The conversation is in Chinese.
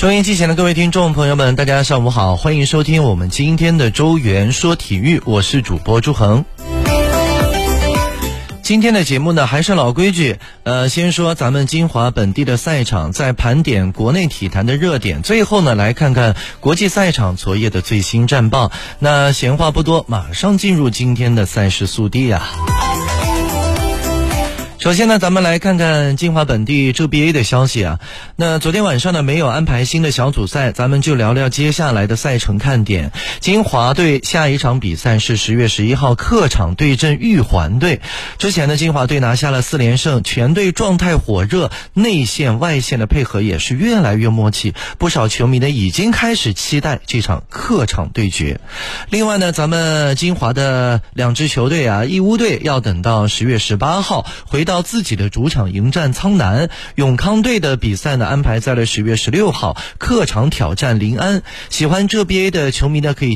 收音机前的各位听众朋友们，大家上午好，欢迎收听我们今天的周元说体育，我是主播朱恒。今天的节目呢，还是老规矩，先说咱们金华本地的赛场，再盘点国内体坛的热点，最后呢，来看看国际赛场昨夜的最新战报。那闲话不多，马上进入今天的赛事速递啊。首先呢，咱们来看看金华本地 GBA 的消息啊。那昨天晚上呢，没有安排新的小组赛，咱们就聊聊接下来的赛程看点。金华队下一场比赛是10月11号客场对阵玉环队。之前呢，金华队拿下了4连胜，全队状态火热，内线外线的配合也是越来越默契，不少球迷呢已经开始期待这场客场对决。另外呢，咱们金华的两支球队啊，义乌队要等到10月18号回到自己的主场迎战苍南，永康队的比赛呢安排在了10月16号客场挑战临安。喜欢这 GBA 的球迷呢可以